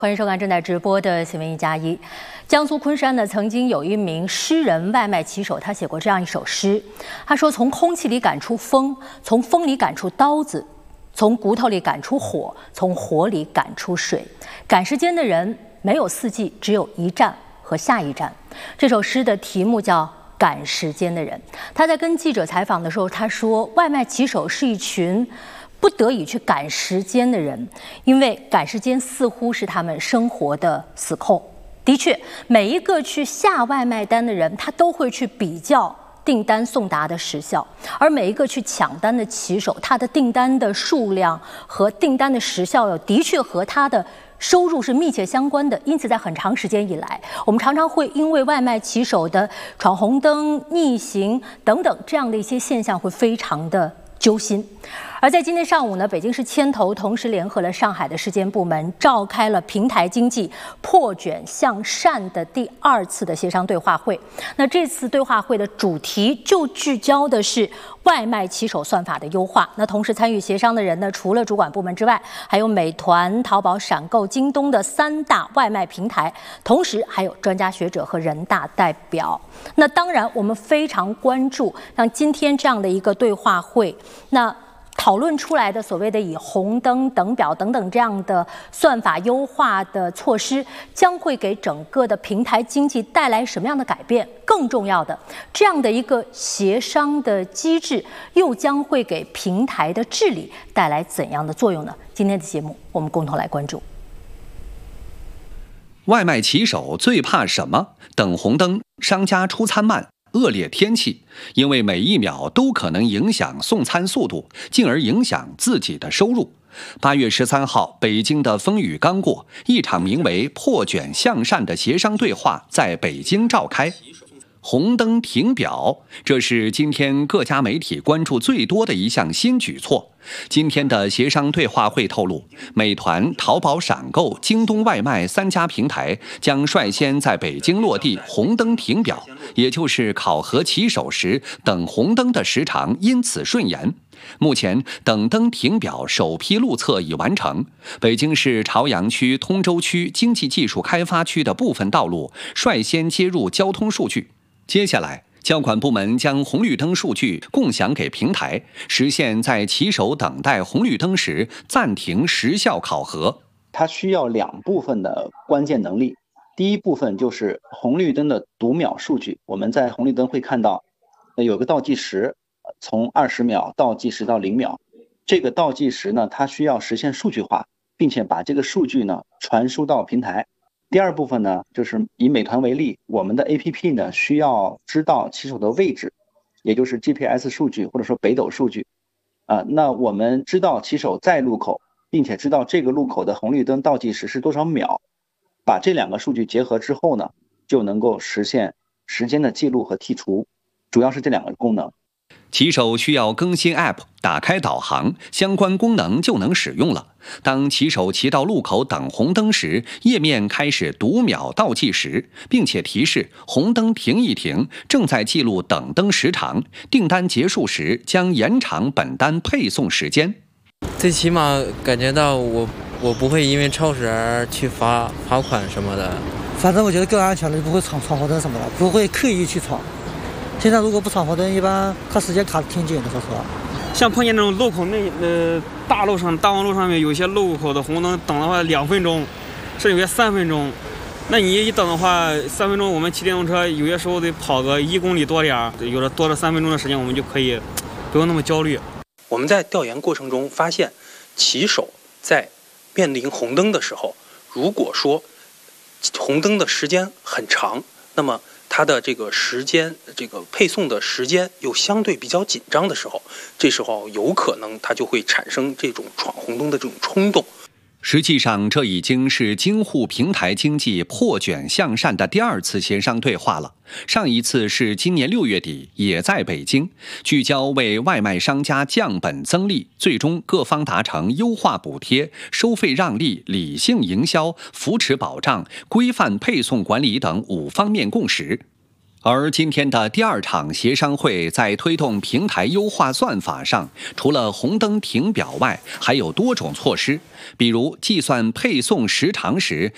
欢迎收看正在直播的新闻1+1。江苏昆山呢，曾经有一名诗人外卖骑手，他写过这样一首诗。他说：“从空气里赶出风，从风里赶出刀子，从骨头里赶出火，从火里赶出水。赶时间的人没有四季，只有一站和下一站。”这首诗的题目叫《赶时间的人》。他在跟记者采访的时候，他说：“外卖骑手是一群不得已去赶时间的人，因为赶时间似乎是他们生活的死扣。的确，每一个去下外卖单的人，他都会去比较订单送达的时效，而每一个去抢单的骑手，他的订单的数量和订单的时效的确和他的收入是密切相关的。因此，在很长时间以来，我们常常会因为外卖骑手的闯红灯、逆行等等这样的一些现象，会非常的揪心。而在今天上午呢，北京市牵头同时联合了上海的市监部门，召开了平台经济破卷向善的第2次的协商对话会。那这次对话会的主题就聚焦的是外卖骑手算法的优化。那同时参与协商的人呢，除了主管部门之外，还有美团、淘宝、闪购、京东的3大外卖平台，同时还有专家学者和人大代表。那当然，我们非常关注像今天这样的一个对话会，那讨论出来的所谓的以红灯、等表等等这样的算法优化的措施，将会给整个的平台经济带来什么样的改变？更重要的，这样的一个协商的机制，又将会给平台的治理带来怎样的作用呢？今天的节目，我们共同来关注。 外卖骑手最怕什么？等红灯、商家出餐慢、恶劣天气，因为每一秒都可能影响送餐速度，进而影响自己的收入。8月13号，北京的风雨刚过，一场名为“破卷向善”的协商对话在北京召开。红灯停表，这是今天各家媒体关注最多的一项新举措。今天的协商对话会透露，美团、淘宝、闪购、京东外卖3家平台将率先在北京落地红灯停表，也就是考核骑手时等红灯的时长因此顺延。目前，等灯停表首批路测已完成，北京市朝阳区、通州区经济技术开发区的部分道路率先接入交通数据。接下来，交管部门将红绿灯数据共享给平台，实现在骑手等待红绿灯时暂停时效考核。 它需要2部分的关键能力。第一部分就是红绿灯的读秒数据，我们在红绿灯会看到有个倒计时，从20秒倒计时到0秒。这个倒计时呢，它需要实现数据化，并且把这个数据呢传输到平台。第二部分呢，就是以美团为例，我们的 APP 呢需要知道骑手的位置，也就是 GPS 数据或者说北斗数据。那我们知道骑手在路口，并且知道这个路口的红绿灯倒计时是多少秒，把这2个数据结合之后呢，就能够实现时间的记录和剔除，主要是这2个功能。 骑手需要更新 App， 打开导航，相关功能就能使用了。当骑手骑到路口等红灯时，页面开始读秒倒计时，并且提示红灯停一停，正在记录等灯时长，订单结束时将延长本单配送时间。 最起码感觉到我不会因为超时而去罚款什么的。 反正我觉得更安全了，就不会闯红灯什么的，不会刻意去闯。现在如果不闯红灯，一般看时间卡得挺紧的，说实话。 像碰见那种路口大路上、大望路上面有些路口的红灯等的话2分钟，甚至有些3分钟。那你一等的话3分钟，我们骑电动车有些时候得跑个1公里多点，有的多了3分钟的时间，我们就可以不用那么焦虑。 我们在调研过程中发现，骑手在面临红灯的时候，如果说红灯的时间很长，那么它的这个时间，这个配送的时间又相对比较紧张的时候，这时候有可能它就会产生这种闯红灯的这种冲动。 实际上，这已经是京沪平台经济破卷向善的第2次协商对话了。上一次是今年6月底，也在北京，聚焦为外卖商家降本增利，最终各方达成优化补贴、收费让利、理性营销、扶持保障、规范配送管理等5方面共识。而今天的第2场协商会在推动平台优化算法上，除了红灯停表外，还有多种措施，比如计算配送时长时